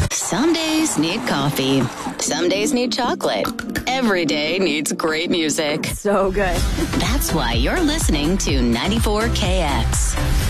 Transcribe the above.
Some days need coffee. Some days need chocolate. Every day needs great music. So good. That's why you're listening to 94KX.